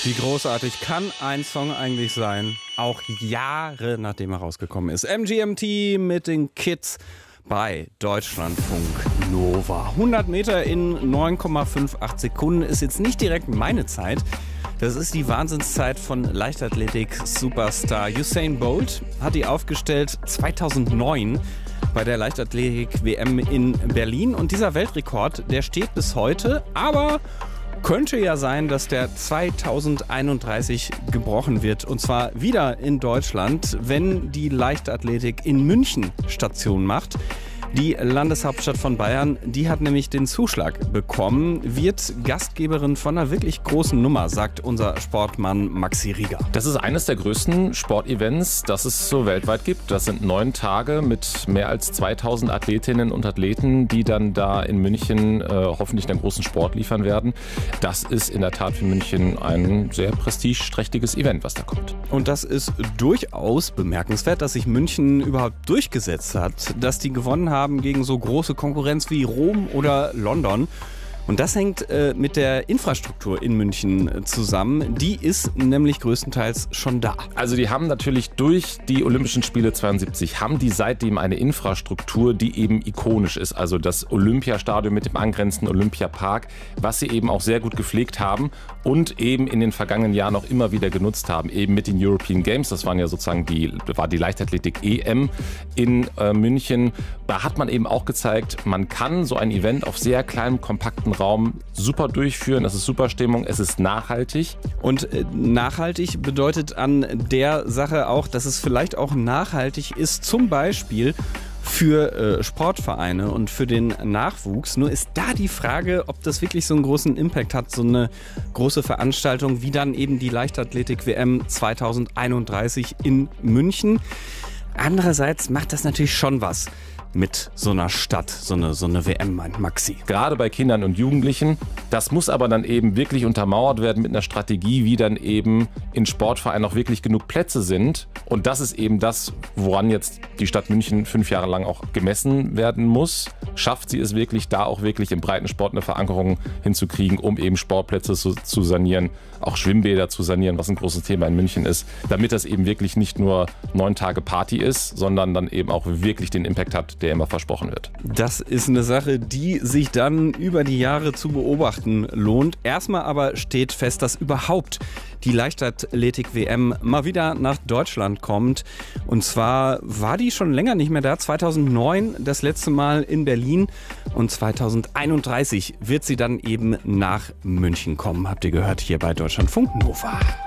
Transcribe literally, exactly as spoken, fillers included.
Wie großartig kann ein Song eigentlich sein? Auch Jahre nachdem er rausgekommen ist. M G M T mit den Kids bei Deutschlandfunk Nova. hundert Meter in neun Komma acht Sekunden ist jetzt nicht direkt meine Zeit. Das ist die Wahnsinnszeit von Leichtathletik-Superstar Usain Bolt. Hat die aufgestellt zweitausendneun bei der Leichtathletik-W M in Berlin. Und dieser Weltrekord, der steht bis heute, aber könnte ja sein, dass der zweitausendeinunddreißig gebrochen wird. Und zwar wieder in Deutschland, wenn die Leichtathletik in München Station macht. Die Landeshauptstadt von Bayern, die hat nämlich den Zuschlag bekommen, wird Gastgeberin von einer wirklich großen Nummer, sagt unser Sportmann Maxi Rieger. Das ist eines der größten Sportevents, das es so weltweit gibt. Das sind neun Tage mit mehr als zweitausend Athletinnen und Athleten, die dann da in München äh, hoffentlich einen großen Sport liefern werden. Das ist in der Tat für München ein sehr prestigeträchtiges Event, was da kommt. Und das ist durchaus bemerkenswert, dass sich München überhaupt durchgesetzt hat, dass die gewonnen haben gegen so große Konkurrenz wie Rom oder London. Und das hängt äh, mit der Infrastruktur in München äh, zusammen. Die ist nämlich größtenteils schon da. Also die haben natürlich durch die Olympischen Spiele zweiundsiebzig, haben die seitdem eine Infrastruktur, die eben ikonisch ist. Also das Olympiastadion mit dem angrenzenden Olympiapark, was sie eben auch sehr gut gepflegt haben und eben in den vergangenen Jahren auch immer wieder genutzt haben. Eben mit den European Games, das waren ja sozusagen die, war die Leichtathletik-E M in äh, München. Da hat man eben auch gezeigt, man kann so ein Event auf sehr kleinem, kompakten Raum super durchführen. Es ist super Stimmung, es ist nachhaltig. Und äh, nachhaltig bedeutet an der Sache auch, dass es vielleicht auch nachhaltig ist, zum Beispiel für äh, Sportvereine und für den Nachwuchs. Nur ist da die Frage, ob das wirklich so einen großen Impact hat, so eine große Veranstaltung wie dann eben die Leichtathletik-W M zweitausendeinunddreißig in München. Andererseits macht das natürlich schon was mit so einer Stadt, so eine, so eine W M, meint Maxi. Gerade bei Kindern und Jugendlichen. Das muss aber dann eben wirklich untermauert werden mit einer Strategie, wie dann eben in Sportvereinen auch wirklich genug Plätze sind. Und das ist eben das, woran jetzt die Stadt München fünf Jahre lang auch gemessen werden muss. Schafft sie es wirklich, da auch wirklich im Breitensport eine Verankerung hinzukriegen, um eben Sportplätze zu, zu sanieren, auch Schwimmbäder zu sanieren, was ein großes Thema in München ist, damit das eben wirklich nicht nur neun Tage Party ist, sondern dann eben auch wirklich den Impact hat, der immer versprochen wird. Das ist eine Sache, die sich dann über die Jahre zu beobachten lohnt. Erstmal aber steht fest, dass überhaupt die Leichtathletik-W M mal wieder nach Deutschland kommt. Und zwar war die schon länger nicht mehr da. zweitausendneun das letzte Mal in Berlin und zweitausendeinunddreißig wird sie dann eben nach München kommen. Habt ihr gehört hier bei Deutschlandfunk Nova.